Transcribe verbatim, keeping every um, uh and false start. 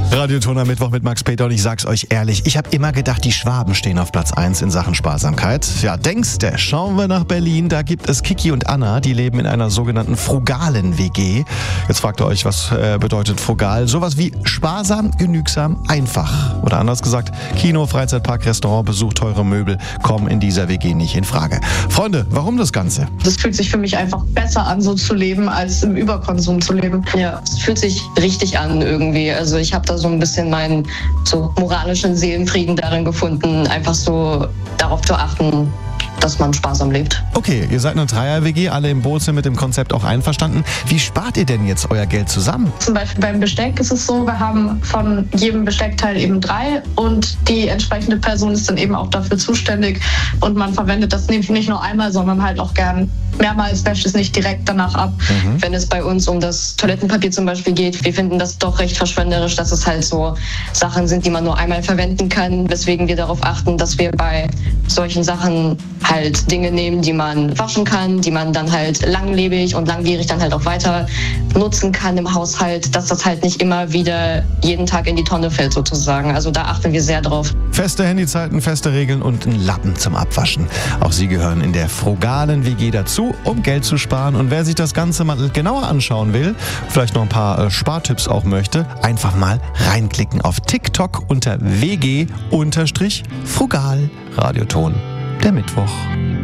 Radioton am Mittwoch mit Max Peter und ich sag's euch ehrlich, ich habe immer gedacht, die Schwaben stehen auf Platz eins in Sachen Sparsamkeit. Ja, denkste, schauen wir nach Berlin, da gibt es Kiki und Anna, die leben in einer sogenannten frugalen W G. Jetzt fragt ihr euch, was äh, bedeutet frugal? Sowas wie sparsam, genügsam, einfach. Oder anders gesagt, Kino, Freizeitpark, Restaurant, Besuch, teure Möbel kommen in dieser W G nicht in Frage. Freunde, warum das Ganze? Das fühlt sich für mich einfach besser an, so zu leben, als im Überkonsum zu leben. Ja, es fühlt sich richtig an irgendwie. Also ich habe da so ein bisschen meinen so moralischen Seelenfrieden darin gefunden, einfach so darauf zu achten, dass man sparsam lebt. Okay, ihr seid eine Dreier-W G, alle im Boot sind mit dem Konzept auch einverstanden. Wie spart ihr denn jetzt euer Geld zusammen? Zum Beispiel beim Besteck ist es so, wir haben von jedem Besteckteil eben drei und die entsprechende Person ist dann eben auch dafür zuständig und man verwendet das nicht nur einmal, sondern halt auch gern mehrmals, wäscht es nicht direkt danach ab. Mhm. Wenn es bei uns um das Toilettenpapier zum Beispiel geht, wir finden das doch recht verschwenderisch, dass es halt so Sachen sind, die man nur einmal verwenden kann, weswegen wir darauf achten, dass wir bei solchen Sachen halt Dinge nehmen, die man waschen kann, die man dann halt langlebig und langwierig dann halt auch weiter nutzen kann im Haushalt, dass das halt nicht immer wieder jeden Tag in die Tonne fällt sozusagen. Also da achten wir sehr drauf. Feste Handyzeiten, feste Regeln und ein Lappen zum Abwaschen. Auch sie gehören in der frugalen W G dazu, um Geld zu sparen. Und wer sich das Ganze mal genauer anschauen will, vielleicht noch ein paar äh, Spartipps auch möchte, einfach mal reinklicken auf TikTok unter W G-frugal Radioton. Der Mittwoch.